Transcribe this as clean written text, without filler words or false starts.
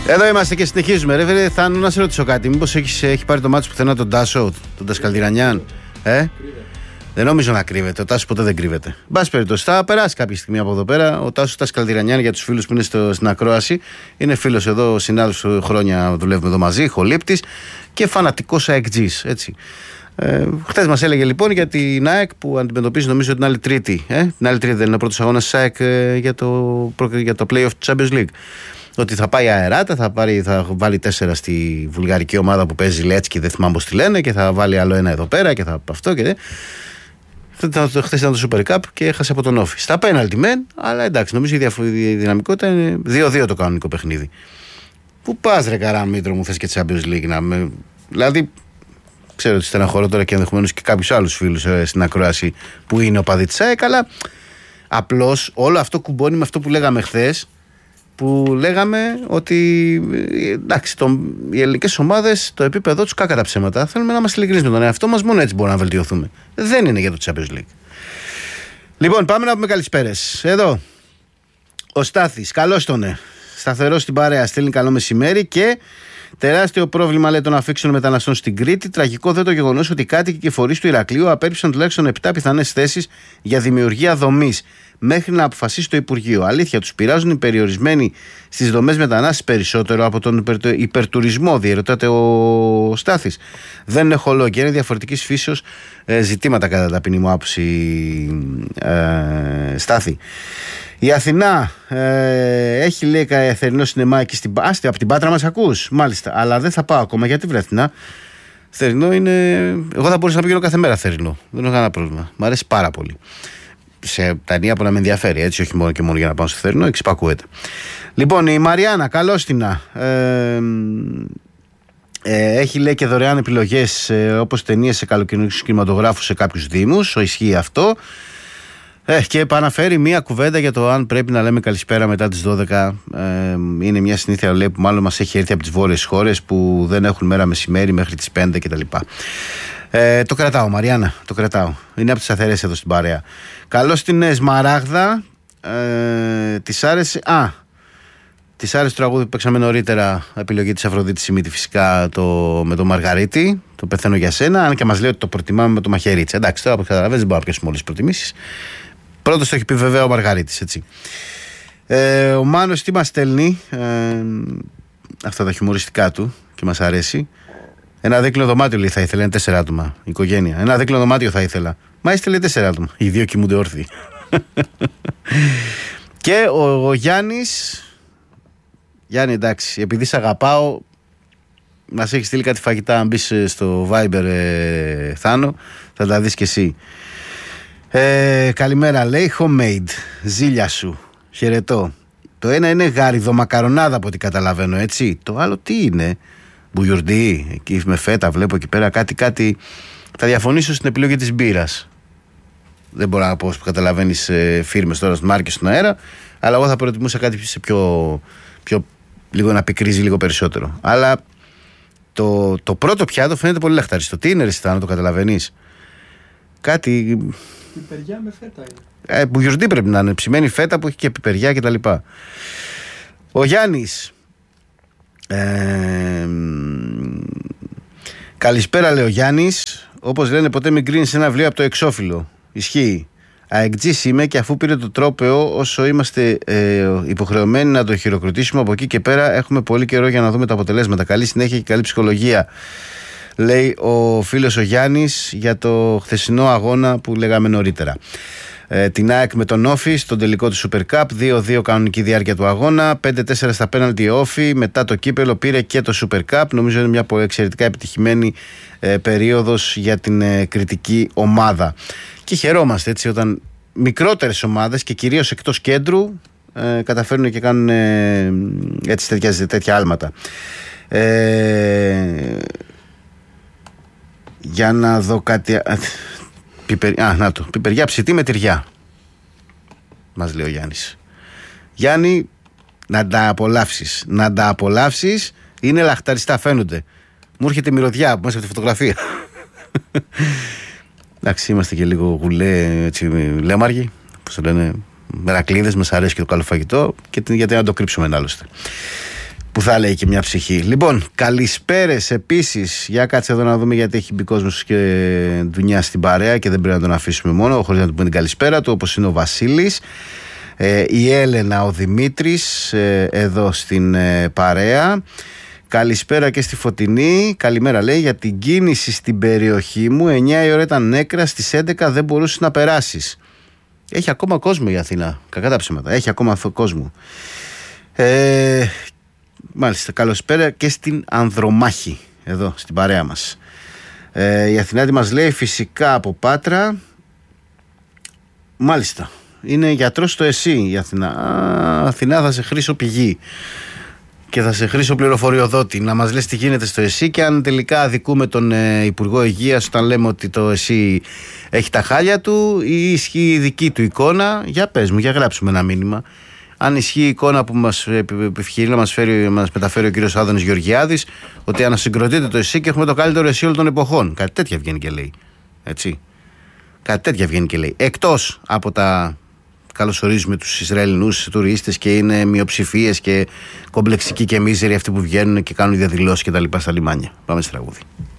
Εδώ είμαστε και συνεχίζουμε. Ρε Θάνο, να σε ρωτήσω κάτι. Μήπως έχει πάρει το μάτι πουθενά τον Τάσο, τον Τασκαλδιρανιάν? Δεν νομίζω να κρύβεται. Ο Τάσος ποτέ δεν κρύβεται. Εν πάση περιπτώσει, θα περάσει κάποια στιγμή από εδώ πέρα. Ο Τάσος Τασκαλδιρανιάν, για τους φίλους που είναι στην ακρόαση, είναι φίλος εδώ, συνάδελφος, χρόνια δουλεύουμε εδώ μαζί, χολύπτης και φανατικός αεκτζής. Έτσι. Χθες μας έλεγε λοιπόν για την ΑΕΚ που αντιμετωπίζει νομίζω την άλλη Τρίτη. Την άλλη Τρίτη δεν είναι ο πρώτος αγώνας της ΑΕΚ για το play-off του Champions League. Ότι θα πάει αεράτα, θα βάλει 4 στη βουλγαρική ομάδα που παίζει Λέτσκι, δεν θυμάμαι πώς τη λένε, και θα βάλει άλλο ένα εδώ πέρα και θα αυτό και χθες ήταν το Super Cup και έχασε από τον Όφη. Στα πέναλτι μεν, αλλά εντάξει, νομίζω η δυναμικότητα είναι 2-2 το κανονικό παιχνίδι. Πού πας ρε Καραμήτρο μου, θες και Champions League δηλαδή, ξέρω ότι στεναχωρώ τώρα και ενδεχομένως και κάποιους άλλους φίλους στην ακρόαση που είναι οπαδοί της ΑΕΚ, αλλά απλώς όλο αυτό κουμπώνει με αυτό που λέγαμε χθες, που λέγαμε ότι εντάξει, οι ελληνικές ομάδες το επίπεδο τους κάκα τα ψέματα. Θέλουμε να είμαστε ειλικρινείς με τον εαυτό μας, μόνο έτσι μπορούμε να βελτιωθούμε. Δεν είναι για το Champions League. Λοιπόν, πάμε να πούμε καλησπέρες. Εδώ ο Στάθης, καλώς τον σταθερός στην παρέα, στέλνει καλό μεσημέρι. Και τεράστιο πρόβλημα, λέει, των αφήξεων μεταναστών στην Κρήτη. Τραγικό δε το γεγονός ότι οι κάτοικοι και φορείς του Ηρακλείου απέρριψαν τουλάχιστον 7 πιθανές θέσεις για δημιουργία δομής μέχρι να αποφασίσει το Υπουργείο. Αλήθεια, τους πειράζουν οι περιορισμένοι στις δομές μετανάστες περισσότερο από τον υπερτουρισμό, διερωτάται ο Στάθης. Δεν είναι χολόγια, είναι διαφορετικής φύσεως ζητήματα κατά ταπεινή μου άποψη, Στάθη. Η Αθηνά έχει, λέει, θερινό σινεμά εκεί από την Πάτρα μας ακούς? Μάλιστα, αλλά δεν θα πάω ακόμα. Γιατί βρε Αθηνά? Θερινό είναι... Εγώ θα μπορούσα να πηγαίνω κάθε μέρα θερινό. Δεν έχω κανένα πρόβλημα. Μ' αρέσει πάρα πολύ. Σε ταινία που να με ενδιαφέρει, έτσι, όχι μόνο και μόνο για να πάω στο θερινό, εξυπακούεται. Λοιπόν, η Μαριάννα, καλώς την έχει, λέει, και δωρεάν επιλογές όπως ταινίες σε καλοκαιρινούς κινηματογράφους σε κάποιους δήμους. Ισχύει αυτό. Και επαναφέρει μία κουβέντα για το αν πρέπει να λέμε καλησπέρα μετά τις 12. Είναι μια συνήθεια, λέει, που μάλλον μας έχει έρθει από τις βόρειες χώρες που δεν έχουν μέρα μεσημέρι μέχρι τις 5 κτλ. Το κρατάω, Μαριάννα, το κρατάω. Είναι από τις σταθερές εδώ στην παρέα. Καλώς την Σμαράγδα. Της άρεσε. Της άρεσε το τραγούδι που παίξαμε νωρίτερα, επιλογή της Αφροδίτης Σιμίτη, φυσικά, με το Μαργαρίτη, το Πεθαίνω για σένα. Αν και μας λέει ότι το προτιμάμε με το Μαχαιρίτσα. Εντάξει, τώρα που καταλαβαίνεις δεν μπορούμε να πιάσουμε όλες τις προτιμήσεις. Πρώτος το έχει πει βέβαια ο Μαργαρίτης, έτσι. Ο Μάνος τι μας στέλνει? Αυτά τα χιουμοριστικά του και μας αρέσει. Ένα δίκλινο δωμάτιο, λέει, θα ήθελα. Είναι 4 άτομα, οικογένεια. Ένα δίκλινο δωμάτιο θα ήθελα. Μα είστε, λέει, 4 άτομα. Οι 2 κοιμούνται όρθιοι. Και ο Γιάννης. Γιάννη, εντάξει, επειδή σε αγαπάω, μας έχει στείλει κάτι φαγητά. Αν μπεις στο Viber, Θάνο, θα τα δεις κι εσύ. Καλημέρα, λέει, homemade. Ζήλια σου. Χαιρετώ. Το ένα είναι γάριδο μακαρονάδα από ό,τι καταλαβαίνω, έτσι. Το άλλο τι είναι? Μπουγιουρντί, εκεί με φέτα, βλέπω εκεί πέρα κάτι. Θα διαφωνήσω στην επιλογή της μπύρας. Δεν μπορώ να πω που καταλαβαίνεις φίρμες τώρα, μάρκες στον αέρα, αλλά εγώ θα προτιμούσα κάτι σε πιο λίγο να πικρίζει λίγο περισσότερο. Αλλά το πρώτο πιάτο φαίνεται πολύ λαχταριστό. Τι είναι, ρε Στάνο, το καταλαβαίνεις? Κάτι... Πιπεριά με φέτα είναι. Μπουγιουρντί πρέπει να είναι, ψημένη φέτα που έχει και πιπεριά κτλ. Ο Γιάννης. Καλησπέρα, λέει ο Γιάννης. Όπως λένε, ποτέ μην κρίνεις ένα βιβλίο από το εξώφυλλο. Ισχύει. Αεκτζής είμαι και αφού πήρε το τρόπαιο, όσο είμαστε υποχρεωμένοι να το χειροκροτήσουμε, από εκεί και πέρα έχουμε πολύ καιρό για να δούμε τα αποτελέσματα. Καλή συνέχεια και καλή ψυχολογία, λέει ο φίλος ο Γιάννης για το χθεσινό αγώνα που λέγαμε νωρίτερα. Την ΑΕΚ με τον Όφη στον τελικό του Super Cup, 2-2 κανονική διάρκεια του αγώνα, 5-4 στα πέναλτι Όφη, μετά το κύπελο πήρε και το Super Cup. Νομίζω είναι μια εξαιρετικά επιτυχημένη περίοδος για την κριτική ομάδα. Και χαιρόμαστε, έτσι, όταν μικρότερες ομάδες και κυρίως εκτός κέντρου καταφέρνουν και κάνουν έτσι τέτοια άλματα. Για να δω κάτι. Πιπεριά ψητή με τυριά, μας λέει ο Γιάννης. Γιάννη, να τα απολαύσεις. Είναι λαχταριστά, φαίνονται. Μου έρχεται μυρωδιά μέσα από τη φωτογραφία. Εντάξει, είμαστε και λίγο γουλέ, έτσι, λέμαργοι, πώς το λένε, μερακλείδες, μας αρέσει και το καλό φαγητό, και γιατί να το κρύψουμε άλλωστε. που θα λέει και μια ψυχή. Λοιπόν, καλησπέρες επίσης. Για κάτσε εδώ να δούμε, γιατί έχει μπει κόσμος και δουλειά στην παρέα και δεν πρέπει να τον αφήσουμε μόνο χωρίς να του πούμε την καλησπέρα του, όπως είναι ο Βασίλης, η Έλενα, ο Δημήτρης, εδώ στην παρέα. Καλησπέρα και στη Φωτεινή. Καλημέρα, λέει, για την κίνηση στην περιοχή μου. 9 η ώρα ήταν νέκρα, στις 11 δεν μπορούσες να περάσεις. Έχει ακόμα κόσμο η Αθήνα. Κακά τα ψέματα. Έχει ακόμα κόσμο. Μάλιστα, καλησπέρα και στην Ανδρομάχη, εδώ στην παρέα μας. Η Αθηνάτη μας λέει φυσικά από Πάτρα. Μάλιστα, είναι γιατρός στο ΕΣΥ η Αθηνά. Αθηνά, θα σε χρήσω πηγή και θα σε χρήσω πληροφοριοδότη να μας λες τι γίνεται στο ΕΣΥ και αν τελικά αδικούμε τον Υπουργό Υγείας όταν λέμε ότι το ΕΣΥ έχει τα χάλια του ή ισχύει η δική του εικόνα. Για πες μου, για γράψουμε ένα μήνυμα. Αν ισχύει η εικόνα που μας επιχειρεί να μας μεταφέρει ο κύριος Άδωνης Γεωργιάδης, ότι ανασυγκροτείται το ΕΣΥ και έχουμε το καλύτερο ΕΣΥ όλων των εποχών. Κάτι τέτοια βγαίνει και λέει. Έτσι. Κάτι τέτοια βγαίνει και λέει. Εκτός από τα καλωσορίζουμε τους Ισραηλινούς τουρίστες και είναι μειοψηφίες και κομπλεξικοί και μίζεροι αυτοί που βγαίνουν και κάνουν διαδηλώσεις και τα λοιπά στα λιμάνια. Πάμε στη τραγούδι.